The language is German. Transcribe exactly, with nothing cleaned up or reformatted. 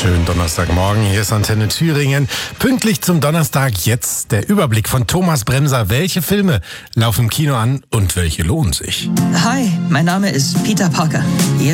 Schönen Donnerstagmorgen, hier ist Antenne Thüringen. Pünktlich zum Donnerstag jetzt der Überblick von Thomas Bremser. Welche Filme laufen im Kino an und welche lohnen sich? Hi, mein Name ist Peter Parker. Ihr